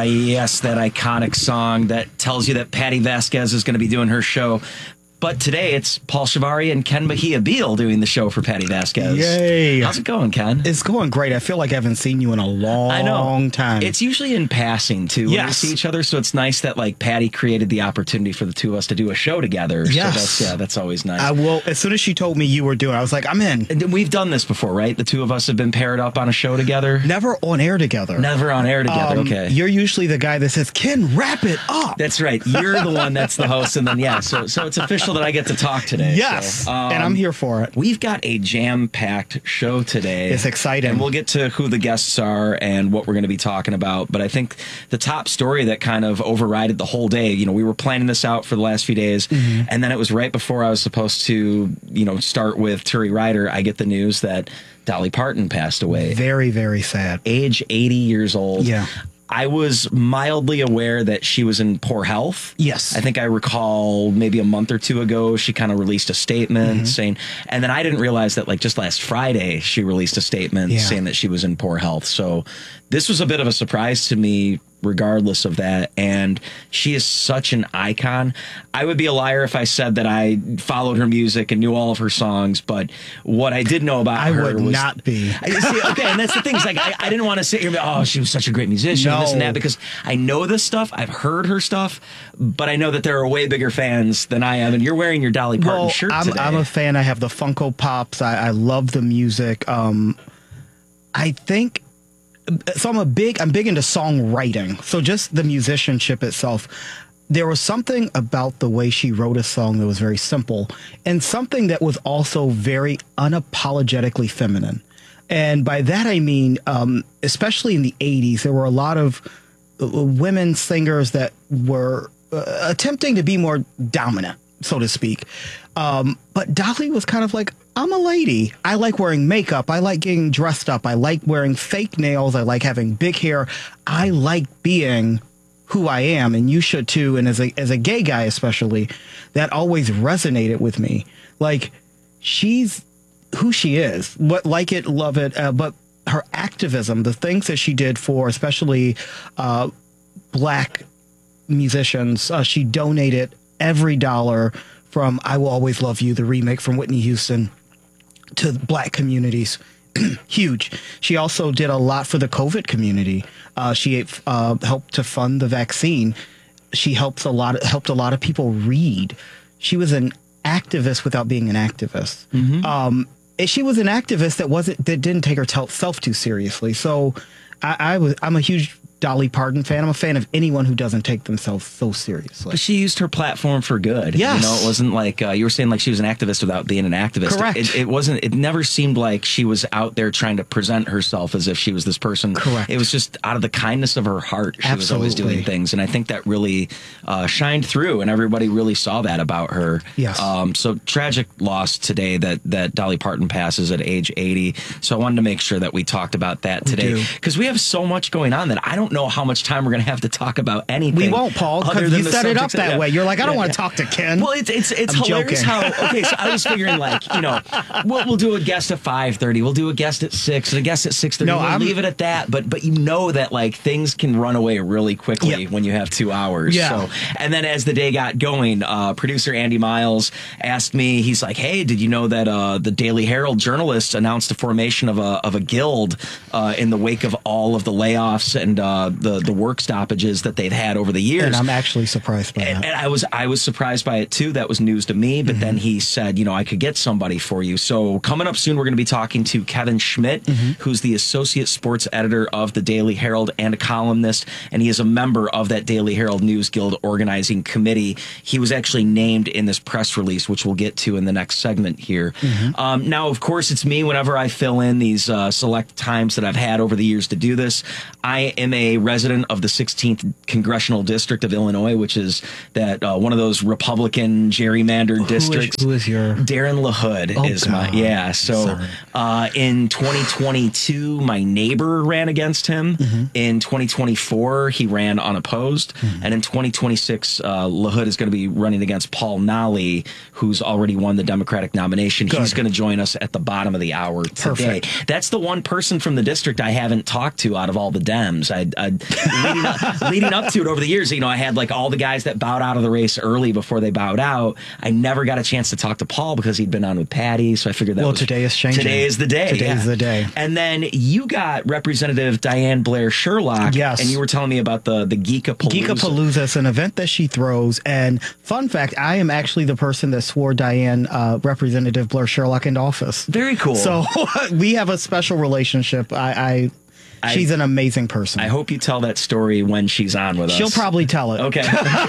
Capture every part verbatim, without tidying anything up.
yes, that iconic song that tells you that Patty Vasquez is going to be doing her show. But today it's Paul Shivari and Ken Mejia Beal doing the show for Patty Vasquez. Yay. How's it going, Ken? It's going great. I feel like I haven't seen you in a long I know. time. It's usually in passing, too, when yes. we see each other. So it's nice that, like, Patty created the opportunity for the two of us to do a show together. Yes. So that's, yeah, that's always nice. I will. As soon as she told me you were doing it, I was like, I'm in. And we've done this before, right? The two of us have been paired up on a show together. Never on air together. Never on air together, Um, okay. You're usually the guy that says, Ken, wrap it up. That's right. You're the one that's the host. And then, yeah, so so it's official that I get to talk today. Yes. So, um, and I'm here for it. We've got a jam-packed show today. It's exciting. And we'll get to who the guests are and what we're going to be talking about. But I think the top story that kind of overrided the whole day, you know, we were planning this out for the last few days. Mm-hmm. And then it was right before I was supposed to, you know, start with Turi Ryder. I get the news that Dolly Parton passed away. Very, very sad. Age eighty years old. Yeah. I was mildly aware that she was in poor health. Yes. I think I recall maybe a month or two ago, she kind of released a statement Mm-hmm. saying, and then I didn't realize that like just last Friday, she released a statement Yeah. saying that she was in poor health. So this was a bit of a surprise to me, regardless of that. And she is such an icon. I would be a liar if I said that I followed her music and knew all of her songs. But what I did know about I her would was not be. I, see, okay, and that's the thing. Is like I, I didn't want to sit here and be, oh, she was such a great musician, No. and this and that, because I know this stuff. I've heard her stuff, but I know that there are way bigger fans than I am. And you're wearing your Dolly Parton Well, shirt I'm, today. I'm a fan. I have the Funko Pops. I, I love the music. Um, I think so. I'm a big. I'm big into songwriting. So just the musicianship itself. There was something about the way she wrote a song that was very simple, and something that was also very unapologetically feminine. And by that I mean, um, especially in the eighties, there were a lot of uh, women singers that were uh, attempting to be more dominant, so to speak. Um, but Dolly was kind of like, I'm a lady. I like wearing makeup. I like getting dressed up. I like wearing fake nails. I like having big hair. I like being who I am, and you should too. And as a as a gay guy especially, that always resonated with me. Like, she's who she is. What like it, love it. Uh, but her activism, the things that she did for especially uh, black musicians, uh, she donated every dollar from "I Will Always Love You," the remake from Whitney Houston, to black communities. Huge. She also did a lot for the COVID community. Uh, she uh, helped to fund the vaccine. She helps a lot. Helped a lot of people read. She was an activist without being an activist. Mm-hmm. Um, and she was an activist that wasn't that didn't take herself too seriously. So I, I was. I'm a huge Dolly Parton fan. I'm a fan of anyone who doesn't take themselves so seriously. But she used her platform for good. Yes. You know, it wasn't like uh, you were saying like she was an activist without being an activist. Correct. It, it wasn't, it never seemed like she was out there trying to present herself as if she was this person. Correct. It was just out of the kindness of her heart. She Absolutely. was always doing things. And I think that really uh, shined through, and everybody really saw that about her. Yes. Um, so tragic loss today that, that Dolly Parton passes at age eighty. So I wanted to make sure that we talked about that today, because we have so much going on that I don't know how much time we're going to have to talk about anything. We won't, Paul, other because than you the set it up subjects that yeah. way. You're like, I don't Yeah, want yeah. to talk to Ken. Well, it's it's it's I'm hilarious joking. how okay. So I was figuring like you know we'll we'll do a guest at five thirty. We'll do a guest at six and a guest at six thirty. No, we'll I'm- leave it at that. But but you know that like things can run away really quickly Yep. when you have two hours. Yeah. So and then as the day got going, uh, producer Andy Miles asked me. He's like, "Hey, did you know that uh, the Daily Herald journalists announced the formation of a of a guild uh, in the wake of all of the layoffs and uh, the the work stoppages that they've had over the years?" And I'm actually surprised by And, that. and I was I was surprised by it too. That was news to me. But mm-hmm. then he said, you know, I could get somebody for you. So coming up soon, we're going to be talking to Kevin Schmidt, mm-hmm. who's the associate sports editor of the Daily Herald and a columnist, and he is a member of that Daily Herald News Guild organizing committee. He was actually named in this press release, which we'll get to in the next segment here. Mm-hmm. Um, now, of course, it's me whenever I fill in these uh, select times that I've had over the years to do this. I am a resident of the sixteenth Congressional District of Illinois, which is that uh, one of those Republican gerrymandered Who is- districts. who is your Darren LaHood Oh, is my God. yeah. So uh, in twenty twenty-two, my neighbor ran against him. Mm-hmm. In twenty twenty-four, he ran unopposed, mm-hmm. and in twenty twenty-six, uh, LaHood is going to be running against Paul Nolly, who's already won the Democratic nomination. Good. He's going to join us at the bottom of the hour today. Perfect. That's the one person from the district I haven't talked to out of all the Dems. I, uh, leading, up, leading up to it over the years, you know, I had like all the guys that bowed out of the race early before they bowed out. I never got a chance to talk to Paul because he'd been on with Patty. So I figured that well, was, today is changing. Today is the day. Today yeah. is the day. And then you got Representative Diane Blair Sherlock. Yes. And you were telling me about the, the Geekapalooza. Geekapalooza is an event that she throws. And fun fact, I am actually the person that swore Diane, uh, Representative Blair Sherlock into office. Very cool. So we have a special relationship. I, I I, she's an amazing person. I hope you tell that story when she's on with us. She'll probably tell it. Okay.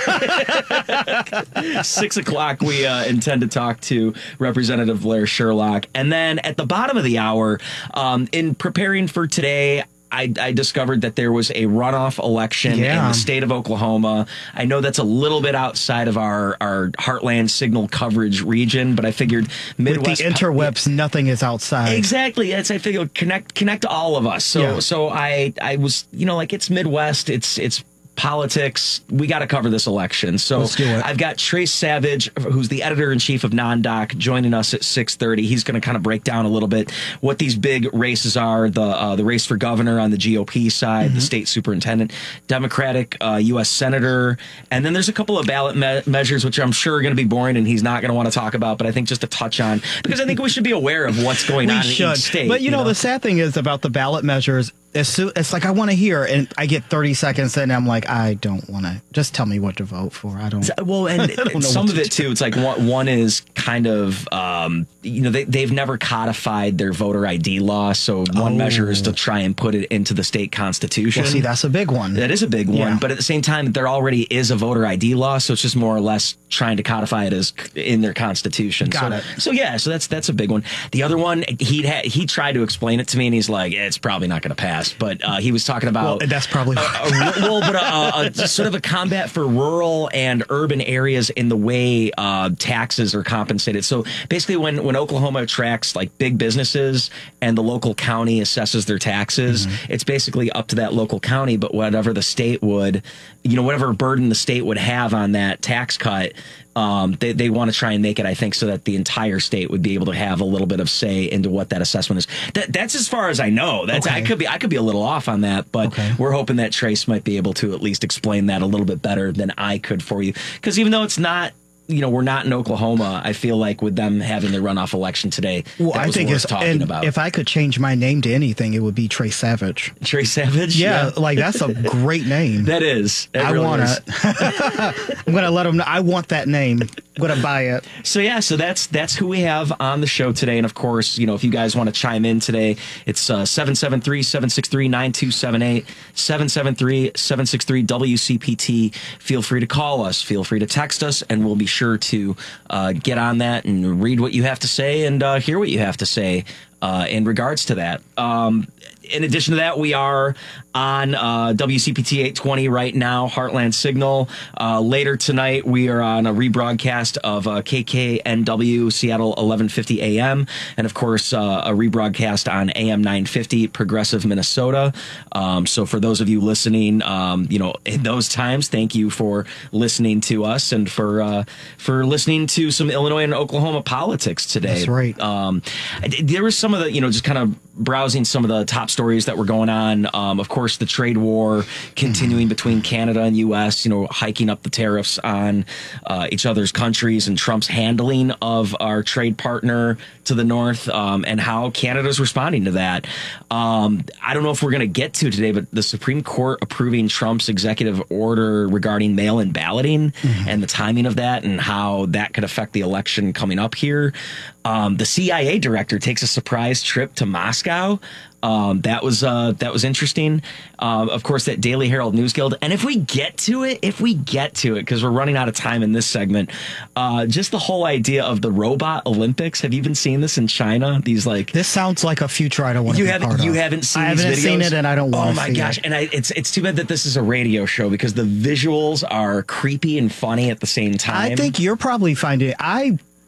Six o'clock, we uh, intend to talk to Representative Blair Sherlock. And then at the bottom of the hour, um, in preparing for today, I, I discovered that there was a runoff election yeah. in the state of Oklahoma. I know that's a little bit outside of our, our Heartland signal coverage region, but I figured Midwest... With the interwebs, nothing is outside. Exactly. That's, I figured connect connect all of us. So yeah. so I I was, you know, like it's Midwest, it's it's politics. We got to cover this election. So Let's do it. I've got Trace Savage, who's the editor-in-chief of Non-Doc, joining us at six thirty. He's going to kind of break down a little bit what these big races are, the uh, the race for governor on the G O P side, mm-hmm. the state superintendent, Democratic uh, U S senator, and then there's a couple of ballot me- measures, which I'm sure are going to be boring and he's not going to want to talk about, but I think just to touch on, because I think we should be aware of what's going we on should. in each state. But you, you know, know, the sad thing is about the ballot measures, As soon, it's like I want to hear, and I get thirty seconds, and I'm like, I don't want to. Just tell me what to vote for. I don't. Well, and don't some of to it too. It's like one, one is kind of, um, you know, they they've never codified their voter I D law, so one oh. measure is to try and put it into the state constitution. Well, see, that's a big one. That is a big one, yeah. but at the same time, there already is a voter I D law, so it's just more or less trying to codify it as in their constitution. Got so, it. So yeah, so that's that's a big one. The other one, he ha- he tried to explain it to me, and he's like, it's probably not going to pass, but uh, he was talking about well, that's probably a, a, well, but a, a, a sort of a combat for rural and urban areas in the way uh, taxes are compensated. So basically, when when Oklahoma attracts like big businesses and the local county assesses their taxes, mm-hmm. it's basically up to that local county. But whatever the state would, you know, whatever burden the state would have on that tax cut. Um, they, they want to try and make it, I think, so that the entire state would be able to have a little bit of say into what that assessment is. That, that's as far as I know. That's okay. I could be I could be a little off on that, but okay. we're hoping that Trace might be able to at least explain that a little bit better than I could for you. Because even though it's not, you know, we're not in Oklahoma, I feel like with them having the runoff election today, well, that I was think worth it's talking and about. If I could change my name to anything, it would be Trace Savage. Trace Savage? Yeah, yeah. like that's a great name. That is. That I really want is. it. I'm gonna let them know. I want that name. I'm gonna buy it. So yeah, so that's that's who we have on the show today, and of course, you know, if you guys want to chime in today, it's uh, seven seven three, seven six three, nine two seven eight, seven seven three, seven six three, W C P T. Feel free to call us. Feel free to text us, and we'll be sure to uh, get on that and read what you have to say and uh, hear what you have to say uh, in regards to that. Um, in addition to that, we are on uh, W C P T eight twenty right now, Heartland Signal. Uh, later tonight, we are on a rebroadcast of uh, K K N W Seattle eleven fifty A M, and of course, uh, a rebroadcast on A M nine fifty Progressive Minnesota. Um, so for those of you listening, um, you know, in those times, thank you for listening to us and for uh, for listening to some Illinois and Oklahoma politics today. That's right. Um, there was some of the, you know, just kind of browsing some of the top stories that were going on. Um, of course, the trade war continuing between Canada and U S, you know, hiking up the tariffs on uh, each other's countries, and Trump's handling of our trade partner to the north, um, and how Canada's responding to that. Um, I don't know if we're going to get to today, but the Supreme Court approving Trump's executive order regarding mail-in balloting mm-hmm. and the timing of that and how that could affect the election coming up here. Um, the C I A director takes a surprise trip to Moscow. Um, that was uh, that was interesting. Um, of course, that Daily Herald News Guild. And if we get to it, if we get to it, because we're running out of time in this segment, uh, just the whole idea of the robot Olympics. Have you been seeing this in China? These like this sounds like a future I don't want to you be haven't part you of. haven't seen I haven't these videos? seen it, and I don't want. Oh my see gosh! It. And I, it's it's too bad that this is a radio show because the visuals are creepy and funny at the same time. I think you're probably finding. I think it's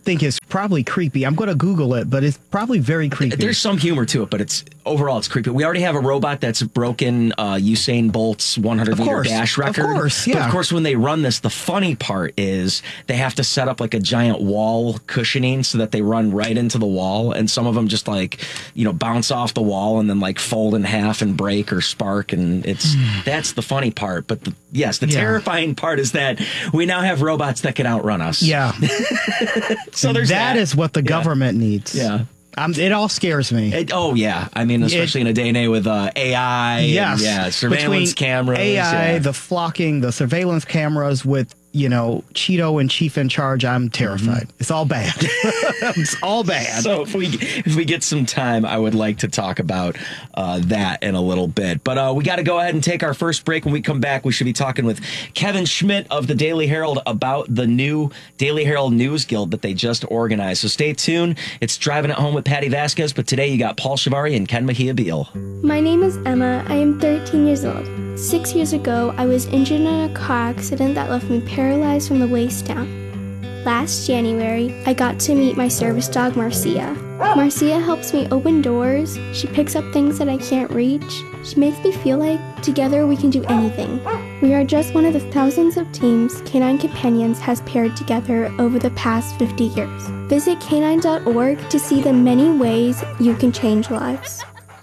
probably creepy. I'm going to Google it, but it's probably very creepy. There's some humor to it, but it's overall it's creepy. We already have a robot that's broken uh, Usain Bolt's one hundred meter dash record. Of course, yeah. But of course, when they run this, the funny part is they have to set up like a giant wall cushioning so that they run right into the wall, and some of them just like you know bounce off the wall and then like fold in half and break or spark, and it's that's the funny part. But the, yes, the Yeah. terrifying part is that we now have robots that can outrun us. Yeah. So there's that that. is what the Yeah. government needs. Yeah. Um, it all scares me. It, oh yeah, I mean, especially It- in a day and age with uh, A I, Yes. and, yeah, surveillance Between cameras, A I, yeah. the flocking, the surveillance cameras with, you know, Cheeto and Chief in charge, I'm terrified. It's all bad. It's all bad. So if we if we get some time, I would like to talk about uh, that in a little bit. But uh, we got to go ahead and take our first break. When we come back, we should be talking with Kevin Schmidt of the Daily Herald about the new Daily Herald News Guild that they just organized. So stay tuned. It's Driving It Home with Patty Vasquez, but today you got Paul Shivari and Ken Mejia Beal. My name is Emma. I am thirteen years old. Six years ago, I was injured in a car accident that left me paralyzed from the waist down. Last January, I got to meet my service dog, Marcia. Marcia helps me open doors. She picks up things that I can't reach. She makes me feel like together we can do anything. We are just one of the thousands of teams Canine Companions has paired together over the past fifty years. Visit canine dot org to see the many ways you can change lives.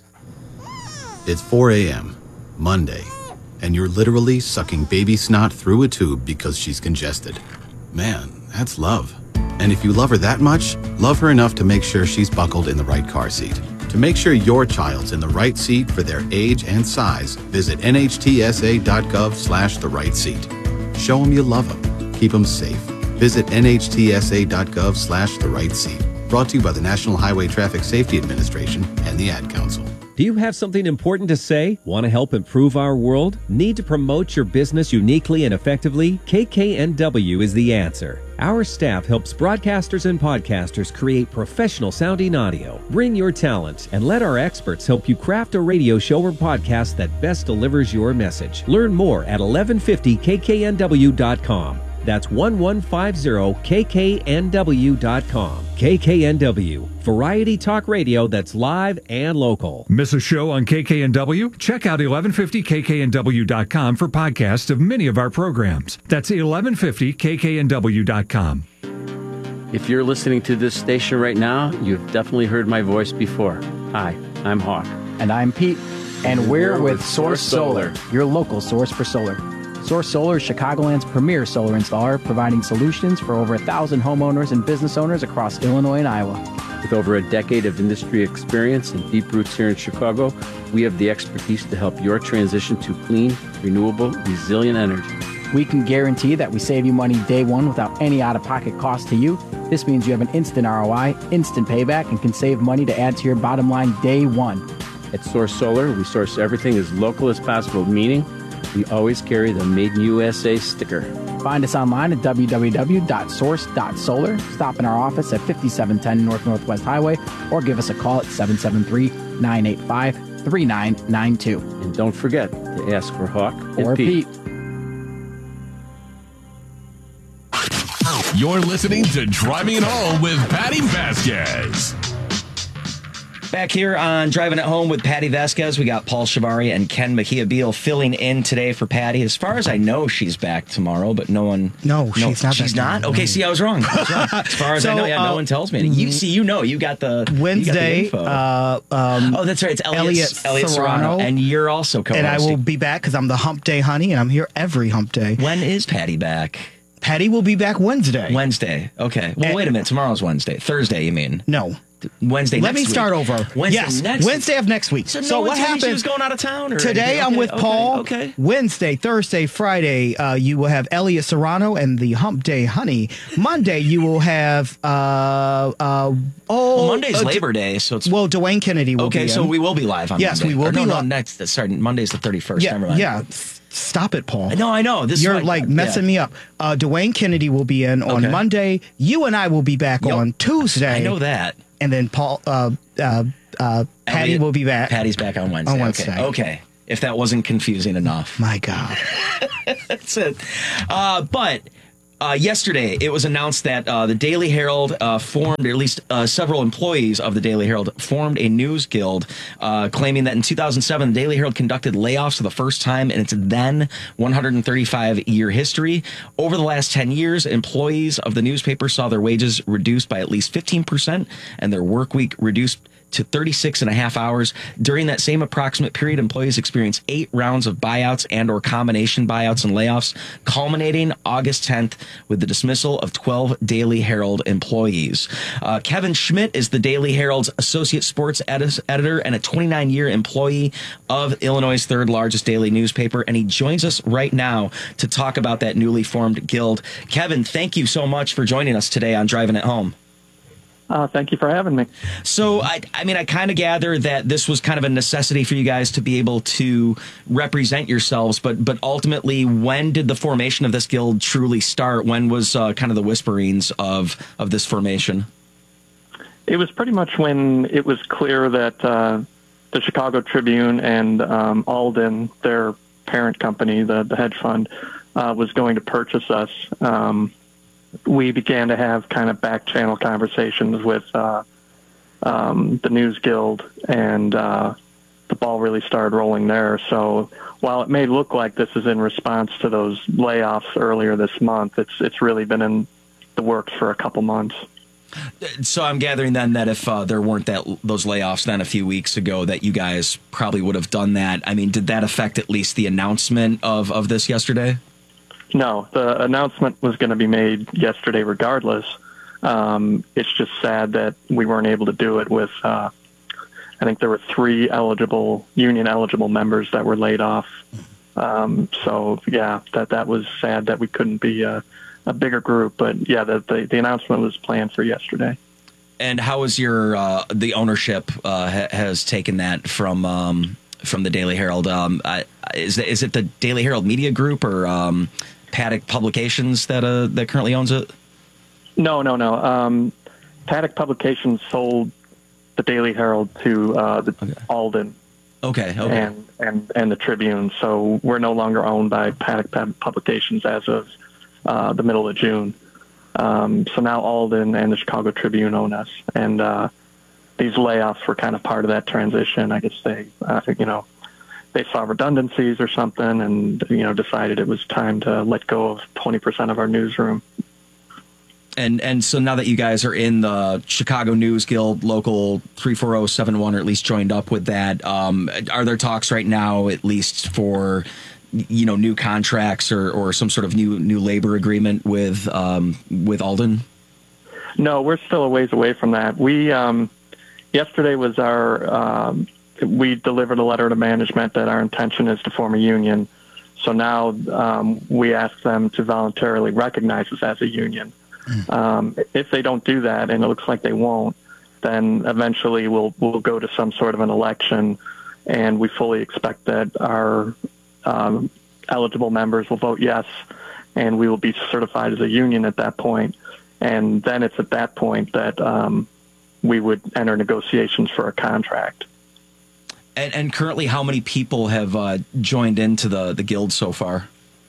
It's four a.m., Monday, and you're literally sucking baby snot through a tube because she's congested. Man, that's love. And if you love her that much, love her enough to make sure she's buckled in the right car seat. To make sure your child's in the right seat for their age and size, visit N H T S A dot gov slash the right seat. Show them you love them. Keep them safe. Visit N H T S A dot gov slash the right seat. Brought to you by the National Highway Traffic Safety Administration and the Ad Council. Do you have something important to say? Want to help improve our world? Need to promote your business uniquely and effectively? K K N W is the answer. Our staff helps broadcasters and podcasters create professional sounding audio. Bring your talent and let our experts help you craft a radio show or podcast that best delivers your message. Learn more at eleven fifty K K N W dot com. That's eleven fifty K K N W dot com. K K N W, variety talk radio that's live and local. Miss a show on K K N W? Check out eleven fifty K K N W dot com for podcasts of many of our programs. That's eleven fifty K K N W dot com. If you're listening to this station right now, you've definitely heard my voice before. Hi, I'm Hawk. And I'm Pete. And we're with Source Solar, your local source for solar. Source Solar is Chicagoland's premier solar installer, providing solutions for over a thousand homeowners and business owners across Illinois and Iowa. With over a decade of industry experience and deep roots here in Chicago, we have the expertise to help your transition to clean, renewable, resilient energy. We can guarantee that we save you money day one without any out-of-pocket cost to you. This means you have an instant R O I, instant payback, and can save money to add to your bottom line day one. At Source Solar, we source everything as local as possible, meaning we always carry the Made in U S A sticker. Find us online at w w w dot source dot solar. Stop in our office at fifty-seven ten North Northwest Highway or give us a call at seven seven three, nine eight five, three nine nine two. And don't forget to ask for Hawk and Or Pete. Pete. You're listening to Driving It Home with Patty Vasquez. Back here on Driving It Home with Patty Vasquez, we got Paul Shivari and Ken Mejia Beal filling in today for Patty. As far as I know, she's back tomorrow, but no one... No, she's not She's back not? tomorrow. Okay, see, I was wrong. I was wrong. As far as I So, know, yeah, no uh, one tells me. You see, you know, you got the Wednesday, you got the info. uh, um, oh, that's right. It's Elliot, Elliot Elliot Serrano. Serrano. And you're also co-hosting. and I will be back because I'm the Hump Day Honey, and I'm here every Hump Day. When is Patty back? Patty will be back Wednesday. Wednesday. Okay. Well, And- wait a minute. Tomorrow's Wednesday. Thursday, you mean? No. Wednesday Let next me start week. over. Wednesday yes, next Wednesday week. of next week. So, no so one what told me happened? she was going out of town? Or Today anything? I'm Okay, with okay, Paul. Okay. Wednesday, Thursday, Friday, uh, you will have Elliot Serrano and the Hump Day Honey. Monday, you will have uh, uh, oh, Well, Monday's uh, Labor Day, so it's Well, Dwayne Kennedy will okay. be So in. we will be live on Yes, Monday. we will Or be no, no, li- next. Sorry, Monday's the thirty-first. yeah, Never mind. yeah. S- Stop it, Paul. No, I know. This is You're what- like messing yeah. me up. Uh, Dwayne Kennedy will be in on Okay. Monday. You and I will be back Yep. on Tuesday. I know that. And then Paul, uh, uh, uh, Patty Elliot- will be back. Patty's back on Wednesday. On Wednesday. Okay. okay. If that wasn't confusing enough. My God. That's it. Uh, but Uh, yesterday, it was announced that uh, the Daily Herald uh, formed, or at least uh, several employees of the Daily Herald formed a news guild, uh, claiming that in two thousand seven, the Daily Herald conducted layoffs for the first time in its then one hundred thirty-five year history. Over the last ten years, employees of the newspaper saw their wages reduced by at least fifteen percent and their work week reduced to thirty-six and a half hours. During that same approximate period, employees experienced eight rounds of buyouts and or combination buyouts and layoffs, culminating August tenth with the dismissal of twelve Daily Herald employees. Uh, Kevin Schmidt is the Daily Herald's associate sports edis- editor and a twenty-nine year employee of Illinois' third largest daily newspaper, and he joins us right now to talk about that newly formed guild. Kevin, thank you so much for joining us today on Driving It Home. Uh, thank you for having me. So, I, I mean, I kind of gather that this was kind of a necessity for you guys to be able to represent yourselves. But but ultimately, when did the formation of this guild truly start? When was uh, kind of the whisperings of, of this formation? It was pretty much when it was clear that uh, the Chicago Tribune and um, Alden, their parent company, the, the hedge fund, uh, was going to purchase us. Um we began to have kind of back channel conversations with uh, um, the News Guild, and uh, the ball really started rolling there. So while it may look like this is in response to those layoffs earlier this month, it's it's really been in the works for a couple months. So I'm gathering then that if uh, there weren't that those layoffs then a few weeks ago, that you guys probably would have done that. I mean, did that affect at least the announcement of, of this yesterday? No, the announcement was going to be made yesterday regardless. Um, it's just sad that we weren't able to do it with, uh, I think there were three eligible, union-eligible members that were laid off. Um, so, yeah, that that was sad that we couldn't be a, a bigger group. But, yeah, the, the, the announcement was planned for yesterday. And how is your, uh, the ownership uh, ha- has taken that from um, from the Daily Herald? Um, I, is, is it the Daily Herald Media Group or um, Paddock Publications that uh, that currently owns it? No, no, no. Um, Paddock Publications sold the Daily Herald to uh, the okay. Alden. Okay, okay. And, and and the Tribune. So we're no longer owned by Paddock Publications as of uh, the middle of June. Um, so now Alden and the Chicago Tribune own us. And uh, these layoffs were kind of part of that transition. I guess they, uh, you know, they saw redundancies or something and, you know, decided it was time to let go of twenty percent of our newsroom. And and so now that you guys are in the Chicago News Guild, local three four zero seven one, or at least joined up with that, um, are there talks right now, at least for, you know, new contracts or, or some sort of new new labor agreement with um, with Alden? No, we're still a ways away from that. We um, yesterday was our um, we delivered a letter to management that our intention is to form a union. So now um, we ask them to voluntarily recognize us as a union. Um, if they don't do that, and it looks like they won't, then eventually we'll we'll go to some sort of an election, and we fully expect that our um, eligible members will vote yes, and we will be certified as a union at that point. And then it's at that point that um, we would enter negotiations for a contract. And, and currently, how many people have uh, joined into the, the guild so far?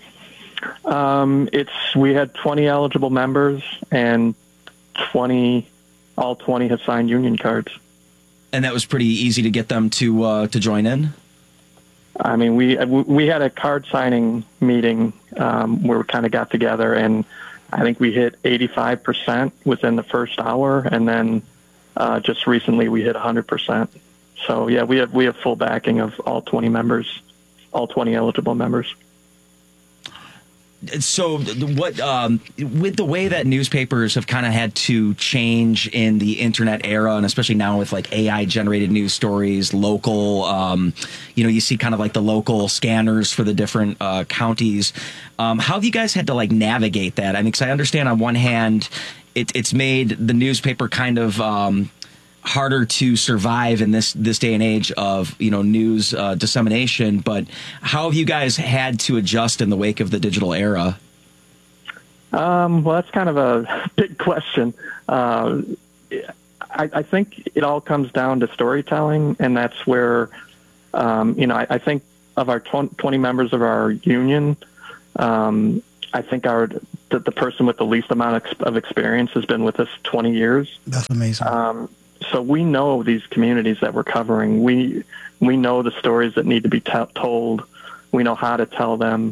Um, it's we had twenty eligible members, and twenty, all twenty have signed union cards. And that was pretty easy to get them to uh, to join in. I mean, we we had a card signing meeting um, where we kind of got together, and I think we hit eighty-five percent within the first hour, and then uh, just recently we hit one hundred percent. So yeah, we have we have full backing of all twenty members, all twenty eligible members. So what um, with the way that newspapers have kind of had to change in the internet era, and especially now with like A I generated news stories, local, um, you know, you see kind of like the local scanners for the different uh, counties. Um, how have you guys had to like navigate that? I mean, because I understand on one hand, it, it's made the newspaper kind of um, harder to survive in this this day and age of, you know, news uh, dissemination. But how have you guys had to adjust in the wake of the digital era? Um, well, that's kind of a big question. Uh, I, I think it all comes down to storytelling, and that's where, um, you know, I, I think of our twenty members of our union, um, I think our the, the person with the least amount of, of experience has been with us twenty years. That's amazing. Um, so we know these communities that we're covering. We we know the stories that need to be t- told. We know how to tell them.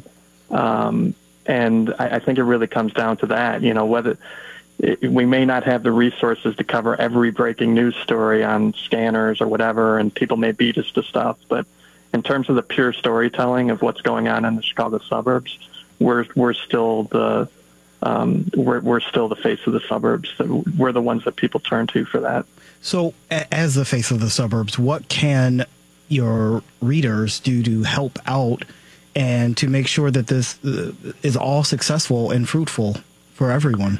Um, and I, I think it really comes down to that. You know, whether it, we may not have the resources to cover every breaking news story on scanners or whatever, and people may beat us to stuff. But in terms of the pure storytelling of what's going on in the Chicago suburbs, we're we're still the um, we're we're still the face of the suburbs. We're the ones that people turn to for that. So, as the face of the suburbs, what can your readers do to help out and to make sure that this uh, is all successful and fruitful for everyone?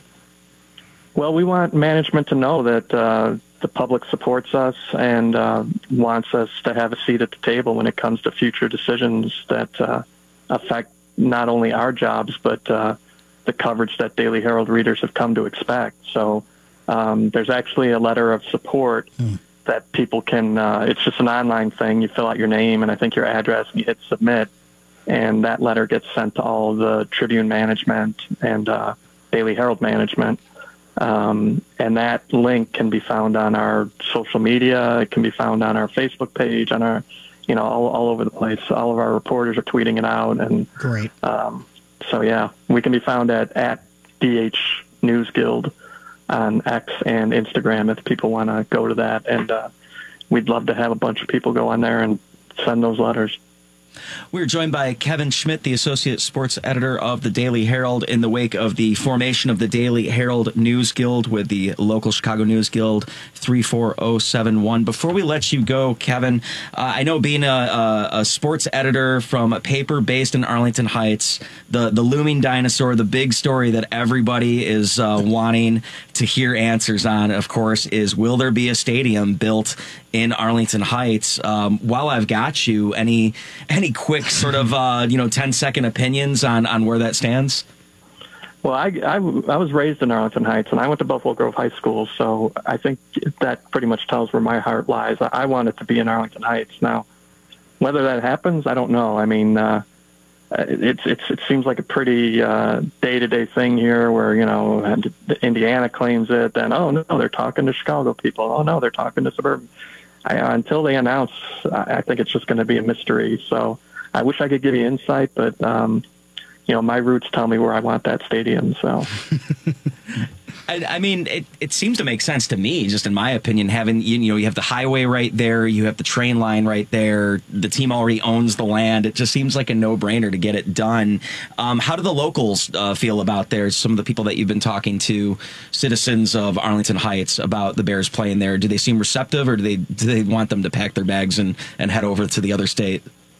Well, we want management to know that uh, the public supports us and uh, wants us to have a seat at the table when it comes to future decisions that uh, affect not only our jobs, but uh, the coverage that Daily Herald readers have come to expect. So um, there's actually a letter of support mm. that people can, uh, it's just an online thing. You fill out your name and I think your address and you hit submit. And that letter gets sent to all the Tribune management and uh, Daily Herald management. Um, and that link can be found on our social media. It can be found on our Facebook page, on our, you know, all, all over the place. All of our reporters are tweeting it out. And great. Um, so, yeah, we can be found at, at D H News Guild on X and Instagram if people want to go to that. And uh, we'd love to have a bunch of people go on there and send those letters. We're joined by Kevin Schmidt, the associate sports editor of the Daily Herald, in the wake of the formation of the Daily Herald News Guild with the local Chicago News Guild three four zero seven one. Before we let you go, Kevin, uh, I know being a, a, a sports editor from a paper based in Arlington Heights, the, the looming dinosaur, the big story that everybody is uh, wanting to hear answers on, of course, is will there be a stadium built in Arlington Heights? Um, while I've got you, any any quick sort of uh, you know ten second opinions on, on where that stands? Well, I, I, I was raised in Arlington Heights, and I went to Buffalo Grove High School, so I think that pretty much tells where my heart lies. I, I want it to be in Arlington Heights. Now, whether that happens, I don't know. I mean, uh, it's it's it seems like a pretty uh, day-to-day thing here where, you know, Indiana claims it, then, oh, no, they're talking to Chicago people. Oh, no, they're talking to suburban. I, until they announce, I think it's just going to be a mystery. So I wish I could give you insight, but, um, you know, my roots tell me where I want that stadium. So, I, I mean, it, it seems to make sense to me, just in my opinion, having, you know, you have the highway right there, you have the train line right there, the team already owns the land. It just seems like a no-brainer to get it done. Um, how do the locals uh, feel about there? Some of the people that you've been talking to, citizens of Arlington Heights, about the Bears playing there, do they seem receptive, or do they do they want them to pack their bags and, and head over to the other state?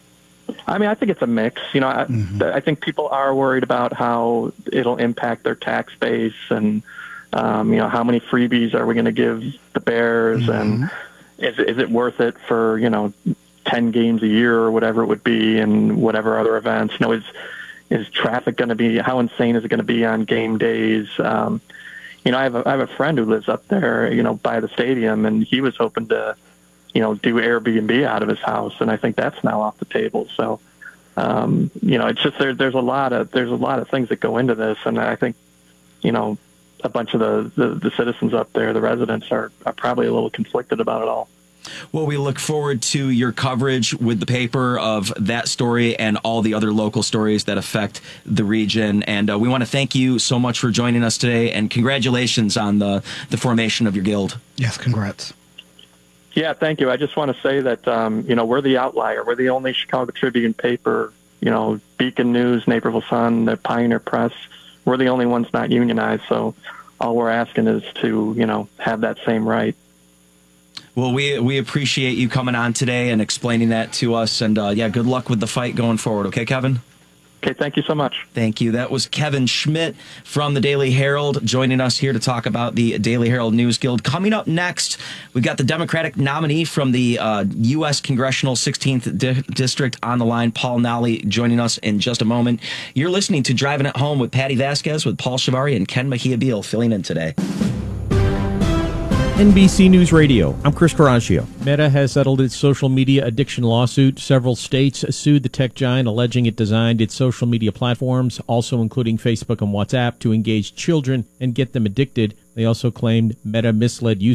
I mean, I think it's a mix. You know, I, mm-hmm. I think people are worried about how it'll impact their tax base and, um, you know, how many freebies are we going to give the Bears, mm-hmm. and is is it worth it for, you know, ten games a year or whatever it would be, and whatever other events? You know, is is traffic going to be, how insane is it going to be on game days? Um, you know, I have a, I have a friend who lives up there, you know, by the stadium, and he was hoping to, you know, do Airbnb out of his house, and I think that's now off the table. So, um, you know, it's just there, there's a lot of there's a lot of things that go into this, and I think, you know, a bunch of the, the, the citizens up there, the residents, are, are probably a little conflicted about it all. Well, we look forward to your coverage with the paper of that story and all the other local stories that affect the region. And uh, we want to thank you so much for joining us today, and congratulations on the, the formation of your guild. Yes, congrats. Yeah, thank you. I just want to say that, um, you know, we're the outlier. We're the only Chicago Tribune paper, you know, Beacon News, Naperville Sun, the Pioneer Press. We're the only ones not unionized. So all we're asking is to, you know, have that same right. Well, we we appreciate you coming on today and explaining that to us. And, uh, yeah, good luck with the fight going forward. Okay, Kevin? Okay, thank you so much. Thank you. That was Kevin Schmidt from the Daily Herald joining us here to talk about the Daily Herald News Guild. Coming up next, we've got the Democratic nominee from the uh, U S Congressional sixteenth Di- District on the line, Paul Nally, joining us in just a moment. You're listening to Driving It Home with Patty Vasquez, with Paul Shivari and Ken Mejia Beal filling in today. N B C News Radio, I'm Chris Caraccio. Meta has settled its social media addiction lawsuit. Several states sued the tech giant, alleging it designed its social media platforms, also including Facebook and WhatsApp, to engage children and get them addicted. They also claimed Meta misled users